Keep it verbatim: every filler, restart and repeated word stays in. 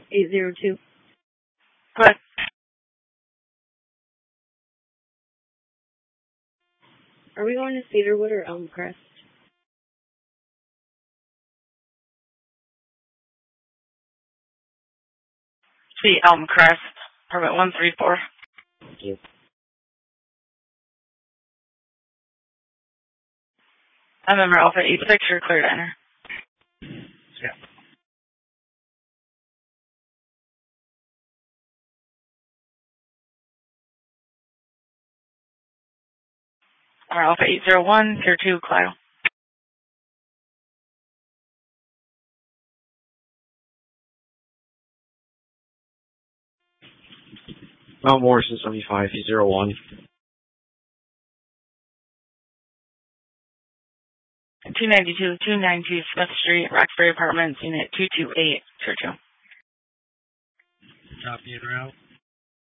eight zero two. Good. Are we going to Cedarwood or Elmcrest? See Elmcrest, permit one three four. Thank you. I'm member Alpha eight six, you're clear to enter. Yeah. Member Alpha eight zero one, tier two, Clio. Mount Morrison seventy-five, zero one. two ninety-two, two ninety-two Smith Street, Roxbury Apartments, Unit two two eight, tier two. Copy and route.